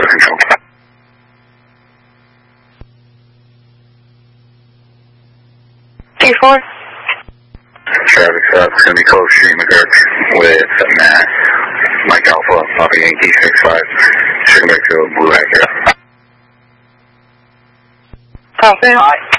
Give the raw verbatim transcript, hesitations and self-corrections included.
control. T four. Traffic stop. It's going to be Cove Street, McGurk with Mass. Mike Alpha, Papa Yankee six five. Chicken Bakersfield, Blue Acura. Copy.